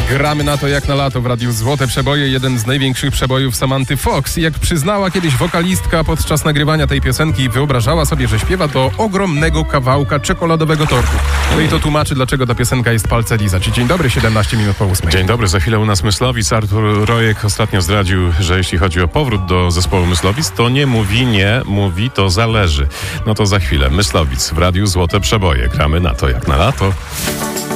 Gramy na to jak na lato w Radiu Złote Przeboje, jeden z największych przebojów Samanty Fox. Jak przyznała kiedyś wokalistka podczas nagrywania tej piosenki, wyobrażała sobie, że śpiewa do ogromnego kawałka czekoladowego tortu. No i to tłumaczy, dlaczego ta piosenka jest palce lizać. Dzień dobry, 17 minut po 8. Dzień dobry, za chwilę u nas Myslowic. Artur Rojek ostatnio zdradził, że jeśli chodzi o powrót do zespołu Myslowic, to nie mówi nie, mówi to zależy. No to za chwilę Myslowic w Radiu Złote Przeboje. Gramy na to jak na lato.